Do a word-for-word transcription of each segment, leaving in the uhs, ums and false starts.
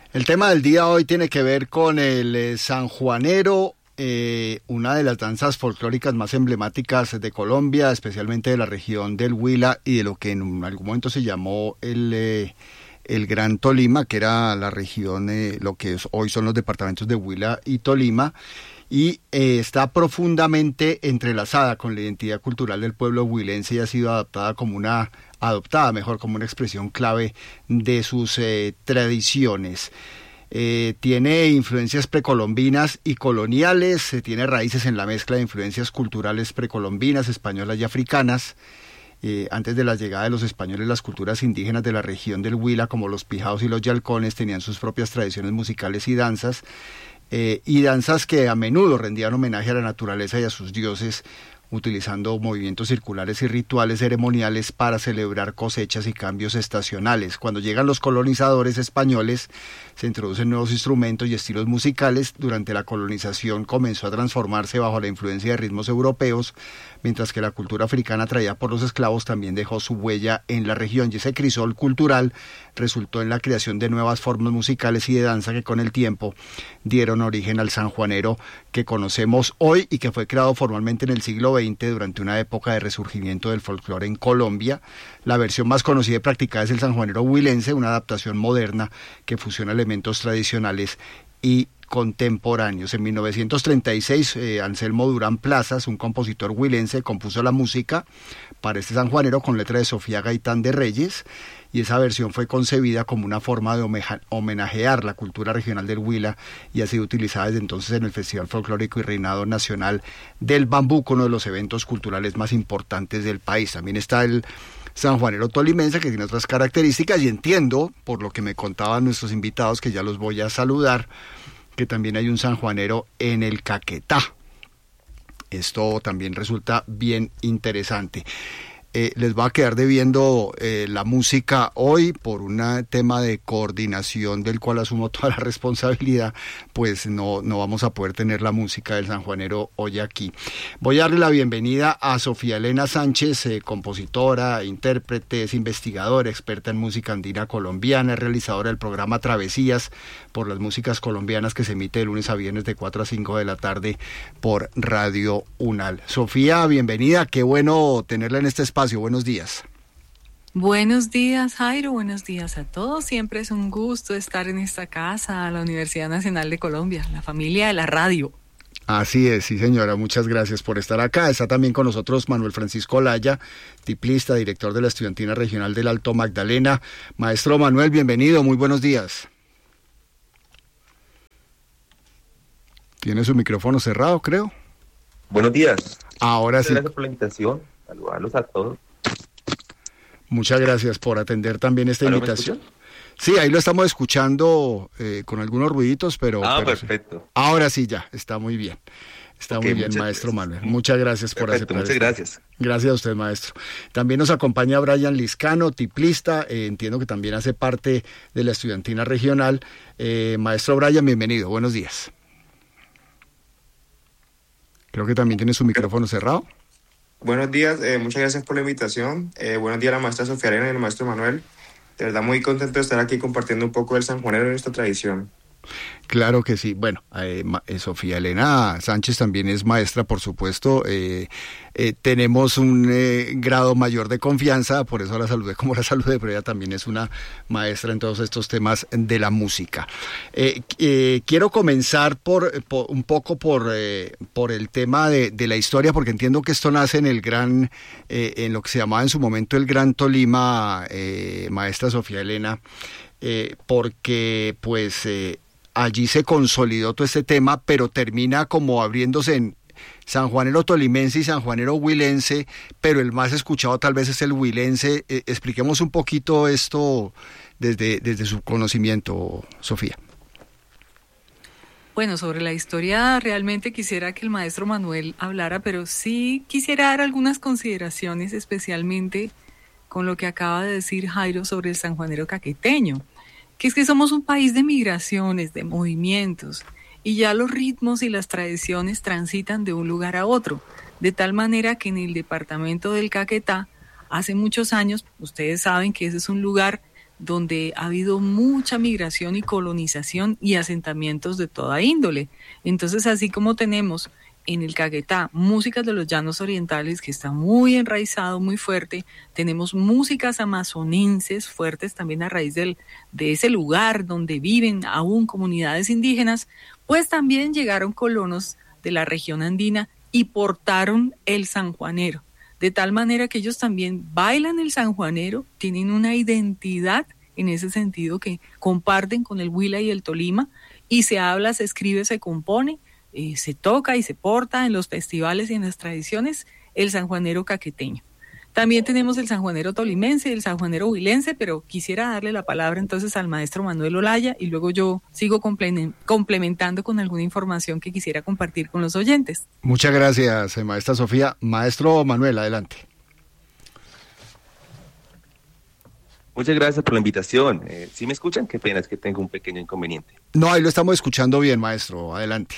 El tema del día hoy tiene que ver con el eh, sanjuanero, eh, una de las danzas folclóricas más emblemáticas de Colombia, especialmente de la región del Huila y de lo que en algún momento se llamó el, eh, el Gran Tolima, que era la región, eh, lo que es, hoy son los departamentos de Huila y Tolima, y eh, está profundamente entrelazada con la identidad cultural del pueblo huilense y ha sido adaptada como una adoptada mejor como una expresión clave de sus eh, tradiciones. Eh, tiene influencias precolombinas y coloniales, eh, tiene raíces en la mezcla de influencias culturales precolombinas, españolas y africanas. Eh, antes de la llegada de los españoles, las culturas indígenas de la región del Huila, como los pijaos y los yalcones, tenían sus propias tradiciones musicales y danzas, eh, y danzas que a menudo rendían homenaje a la naturaleza y a sus dioses, utilizando movimientos circulares y rituales ceremoniales para celebrar cosechas y cambios estacionales. Cuando llegan los colonizadores españoles, se introducen nuevos instrumentos y estilos musicales. Durante la colonización comenzó a transformarse bajo la influencia de ritmos europeos, mientras que la cultura africana traída por los esclavos también dejó su huella en la región, y ese crisol cultural resultó en la creación de nuevas formas musicales y de danza que con el tiempo dieron origen al sanjuanero que conocemos hoy y que fue creado formalmente en el siglo veinte durante una época de resurgimiento del folclore en Colombia. La versión más conocida y practicada es el sanjuanero huilense, una adaptación moderna que fusiona elementos tradicionales y contemporáneos. En mil novecientos treinta y seis, eh, Anselmo Durán Plazas, un compositor huilense, compuso la música para este sanjuanero con letra de Sofía Gaitán de Reyes, y esa versión fue concebida como una forma de homenajear la cultura regional del Huila y ha sido utilizada desde entonces en el Festival Folclórico y Reinado Nacional del Bambuco, uno de los eventos culturales más importantes del país. También está el sanjuanero tolimense, que tiene otras características, y entiendo, por lo que me contaban nuestros invitados, que ya los voy a saludar, que también hay un sanjuanero en el Caquetá. Esto también resulta bien interesante. Eh, les va a quedar debiendo eh, la música hoy por un tema de coordinación del cual asumo toda la responsabilidad, pues no, no vamos a poder tener la música del sanjuanero hoy aquí. Voy a darle la bienvenida a Sofía Elena Sánchez, eh, compositora, intérprete, es investigadora, experta en música andina colombiana, es realizadora del programa Travesías por las músicas colombianas que se emite de lunes a viernes de cuatro a cinco de la tarde por Radio UNAL. Sofía, bienvenida, qué bueno tenerla en este espacio. Buenos días. Buenos días, Jairo, buenos días a todos. Siempre es un gusto estar en esta casa, la Universidad Nacional de Colombia, la familia de la radio. Así es, sí señora, muchas gracias por estar acá. Está también con nosotros Manuel Francisco Olaya, tiplista, director de la Estudiantina Regional del Alto Magdalena. Maestro Manuel, bienvenido, muy buenos días. Tiene su micrófono cerrado, creo. Buenos días. Ahora Muchas sí. Gracias por la invitación. Saludarlos a todos. Muchas gracias por atender también esta ¿Ahora invitación. Sí, ahí lo estamos escuchando eh, con algunos ruiditos, pero... Ah, pero perfecto. Sí. Ahora sí ya, está muy bien. Está okay, muy bien, maestro gracias. Manuel. Muchas gracias por Perfecto, aceptar. Muchas esto. gracias. Gracias a usted, maestro. También nos acompaña Brian Liscano, tiplista, eh, entiendo que también hace parte de la Estudiantina Regional. Eh, maestro Brian, bienvenido, buenos días. Creo que también tiene su micrófono cerrado. Buenos días, eh, muchas gracias por la invitación. Eh, buenos días a la maestra Sofía Elena y al maestro Manuel. De verdad muy contento de estar aquí compartiendo un poco del sanjuanero de nuestra tradición. Claro que sí. Bueno, eh, eh, Sofía Elena Sánchez también es maestra, por supuesto. Eh, eh, tenemos un eh, grado mayor de confianza, por eso la saludé como la saludé, pero ella también es una maestra en todos estos temas de la música. Eh, eh, quiero comenzar por, por un poco por, eh, por el tema de, de la historia, porque entiendo que esto nace en el gran, eh, en lo que se llamaba en su momento el Gran Tolima, eh, maestra Sofía Elena, eh, porque pues... Eh, allí se consolidó todo este tema, pero termina como abriéndose en sanjuanero tolimense y sanjuanero huilense, pero el más escuchado tal vez es el huilense. Eh, expliquemos un poquito esto desde, desde su conocimiento, Sofía. Bueno, sobre la historia realmente quisiera que el maestro Manuel hablara, pero sí quisiera dar algunas consideraciones, especialmente con lo que acaba de decir Jairo sobre el sanjuanero caqueteño, que es que somos un país de migraciones, de movimientos, y ya los ritmos y las tradiciones transitan de un lugar a otro, de tal manera que en el departamento del Caquetá, hace muchos años, ustedes saben que ese es un lugar donde ha habido mucha migración y colonización y asentamientos de toda índole. Entonces, así como tenemos en el Caquetá músicas de los llanos orientales, que está muy enraizado, muy fuerte, tenemos músicas amazonenses fuertes también a raíz del, de ese lugar donde viven aún comunidades indígenas, pues también llegaron colonos de la región andina y portaron el sanjuanero. De tal manera que ellos también bailan el sanjuanero, tienen una identidad en ese sentido que comparten con el Huila y el Tolima, y se habla, se escribe, se compone, eh, se toca y se porta en los festivales y en las tradiciones el sanjuanero caqueteño. También tenemos el sanjuanero tolimense, el sanjuanero huilense, pero quisiera darle la palabra entonces al maestro Manuel Olaya y luego yo sigo complementando con alguna información que quisiera compartir con los oyentes. Muchas gracias, maestra Sofía. Maestro Manuel, adelante. Muchas gracias por la invitación. Eh, ¿Sí me escuchan? Qué pena, es que tengo un pequeño inconveniente. No, ahí lo estamos escuchando bien, maestro. Adelante.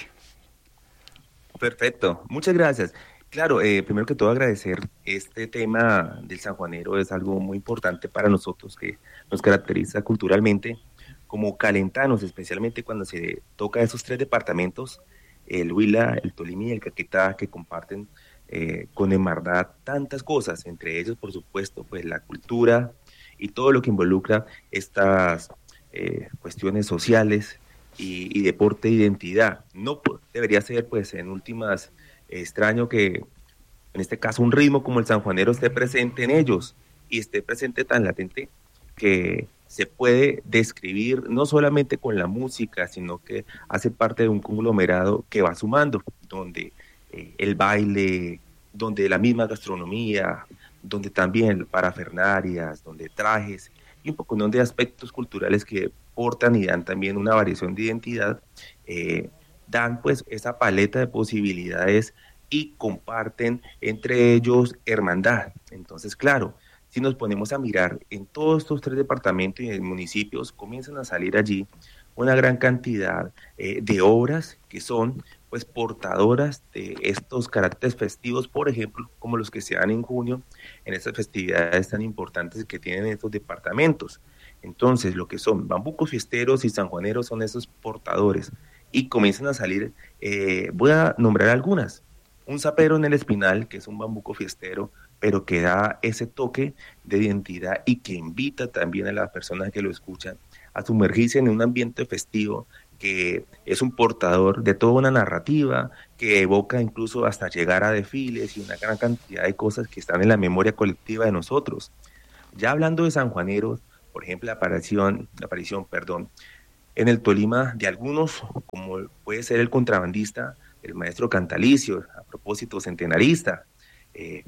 Perfecto, muchas gracias. Claro, eh, primero que todo agradecer este tema del sanjuanero, es algo muy importante para nosotros que nos caracteriza culturalmente como calentanos, especialmente cuando se toca esos tres departamentos, el Huila, el Tolima y el Caquetá, que comparten eh, con Emardad tantas cosas, entre ellos por supuesto pues la cultura y todo lo que involucra estas eh, cuestiones sociales y, y deporte e identidad. No debería ser pues en últimas extraño que en este caso un ritmo como el sanjuanero esté presente en ellos y esté presente tan latente que se puede describir no solamente con la música, sino que hace parte de un conglomerado que va sumando, donde eh, el baile, donde la misma gastronomía, donde también parafernarias, donde trajes y un poco de aspectos culturales que portan y dan también una variación de identidad, eh, dan pues esa paleta de posibilidades y comparten entre ellos hermandad. Entonces, claro, si nos ponemos a mirar en todos estos tres departamentos y en municipios, comienzan a salir allí una gran cantidad eh, de obras que son pues portadoras de estos caracteres festivos, por ejemplo, como los que se dan en junio, en estas festividades tan importantes que tienen estos departamentos. Entonces, lo que son bambucos fiesteros y sanjuaneros son esos portadores, y comienzan a salir, eh, voy a nombrar algunas. Un zapero en el Espinal, que es un bambuco fiestero, pero que da ese toque de identidad y que invita también a las personas que lo escuchan a sumergirse en un ambiente festivo, que es un portador de toda una narrativa, que evoca incluso hasta llegar a desfiles y una gran cantidad de cosas que están en la memoria colectiva de nosotros. Ya hablando de sanjuaneros, por ejemplo, la aparición, la aparición, perdón, en el Tolima de algunos, como puede ser el contrabandista, el maestro Cantalicio, a propósito centenarista, eh,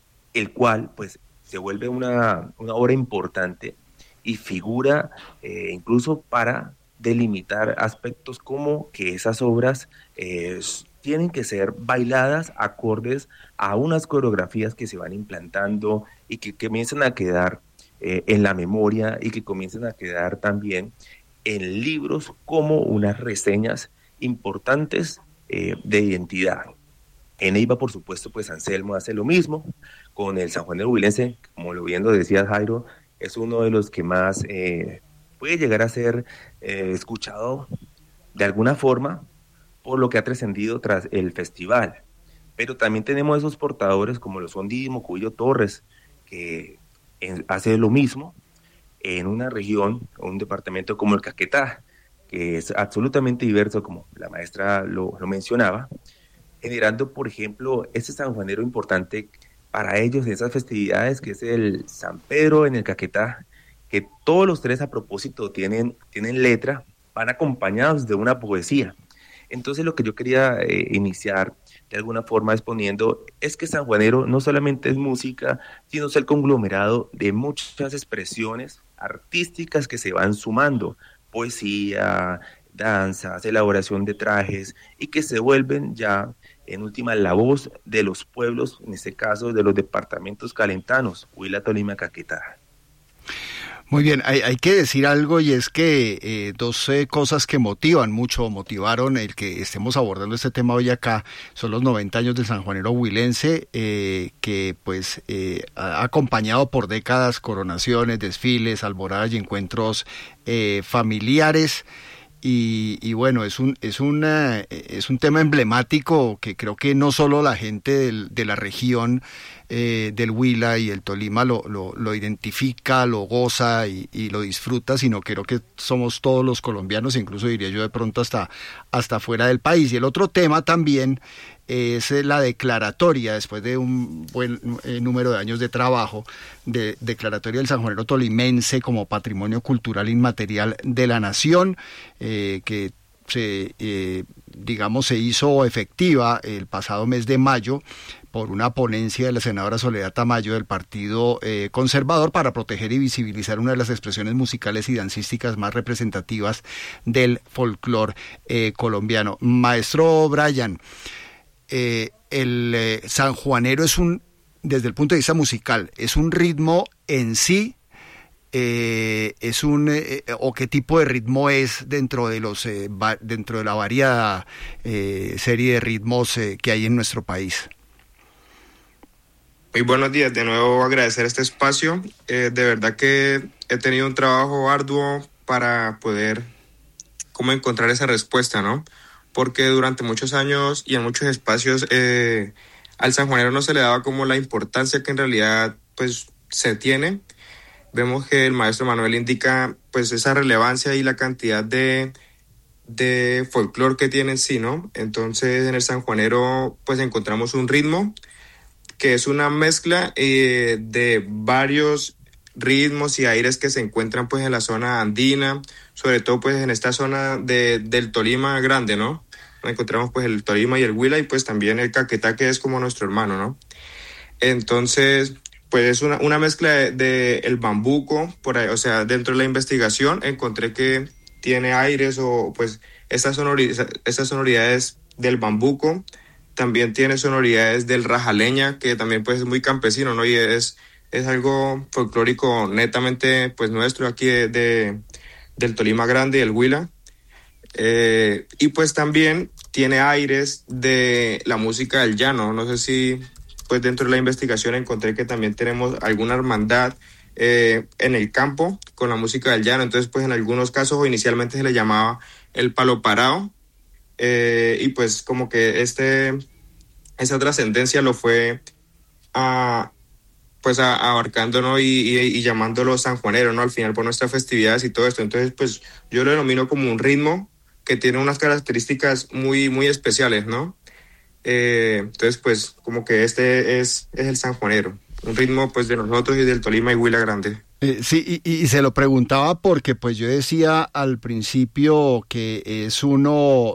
el cual pues se vuelve una, una obra importante y figura eh, incluso para delimitar aspectos como que esas obras eh, tienen que ser bailadas acordes a unas coreografías que se van implantando y que, que comienzan a quedar eh, en la memoria y que comienzan a quedar también en libros como unas reseñas importantes eh, de identidad. En Neiva, por supuesto, pues Anselmo hace lo mismo con el sanjuanero huilense, como lo bien lo decía Jairo, es uno de los que más eh, puede llegar a ser eh, escuchado de alguna forma por lo que ha trascendido tras el festival. Pero también tenemos esos portadores como lo son Didimo Cubillo Torres, que en, hace lo mismo en una región, un departamento como el Caquetá, que es absolutamente diverso, como la maestra lo, lo mencionaba, generando, por ejemplo, ese sanjuanero importante para ellos en esas festividades, que es el San Pedro en el Caquetá, que todos los tres a propósito tienen, tienen letra, van acompañados de una poesía. Entonces lo que yo quería eh, iniciar de alguna forma exponiendo es que sanjuanero no solamente es música, sino es el conglomerado de muchas expresiones artísticas que se van sumando, poesía, danzas, elaboración de trajes, y que se vuelven ya en última la voz de los pueblos, en este caso de los departamentos calentanos, Huila, Tolima, Caquetá. Muy bien, hay, hay que decir algo y es que eh, dos eh, cosas que motivan mucho, motivaron el que estemos abordando este tema hoy acá, son los noventa años del sanjuanero huilense, eh, que pues eh, ha acompañado por décadas coronaciones, desfiles, alboradas y encuentros eh, familiares. Y, y bueno, es un es una, es un tema emblemático que creo que no solo la gente del, de la región eh, del Huila y el Tolima lo, lo, lo identifica, lo goza y, y lo disfruta, sino creo que somos todos los colombianos, incluso diría yo de pronto hasta, hasta fuera del país. Y el otro tema también es la declaratoria, después de un buen eh, número de años de trabajo, de declaratoria del sanjuanero tolimense como patrimonio cultural inmaterial de la nación, eh, que se, eh, digamos, se hizo efectiva el pasado mes de mayo por una ponencia de la senadora Soledad Tamayo del Partido eh, Conservador para proteger y visibilizar una de las expresiones musicales y dancísticas más representativas del folclore eh, colombiano. Maestro Brian, Eh, el eh, sanjuanero es un, desde el punto de vista musical, es un ritmo en sí, eh, es un eh, o qué tipo de ritmo es dentro de los eh, va, dentro de la variada eh, serie de ritmos eh, que hay en nuestro país. Muy buenos días, de nuevo agradecer este espacio. Eh, de verdad que he tenido un trabajo arduo para poder como encontrar esa respuesta, ¿no? Porque durante muchos años y en muchos espacios eh, al sanjuanero no se le daba como la importancia que en realidad pues se tiene. Vemos que el maestro Manuel indica pues esa relevancia y la cantidad de, de folclore que tiene en sí, ¿no? Entonces en el sanjuanero pues encontramos un ritmo que es una mezcla eh, de varios ritmos y aires que se encuentran pues en la zona andina, sobre todo pues en esta zona de, del Tolima grande, ¿no? Encontramos pues el Tolima y el Huila y pues también el Caquetá, que es como nuestro hermano, ¿no? Entonces, pues es una, una mezcla de, de el bambuco, por ahí, o sea, dentro de la investigación encontré que tiene aires o pues estas sonoridades, estas sonoridades del bambuco, también tiene sonoridades del rajaleña, que también pues es muy campesino, ¿no? Y es es algo folclórico netamente pues nuestro aquí de, de del Tolima grande y el Huila, eh, y pues también tiene aires de la música del llano. No sé si pues dentro de la investigación encontré que también tenemos alguna hermandad eh, en el campo con la música del llano, entonces pues en algunos casos o inicialmente se le llamaba el palo parado, eh, y pues como que este esa trascendencia lo fue a pues a, abarcando, ¿no? y, y, y llamándolo sanjuanero, ¿no? Al final por nuestras festividades y todo esto. Entonces pues yo lo denomino como un ritmo que tiene unas características muy, muy especiales, ¿no? Eh, entonces pues como que este es, es el sanjuanero, un ritmo pues de nosotros y del Tolima y Huila grande. Eh, sí, y, y se lo preguntaba porque pues yo decía al principio que es uno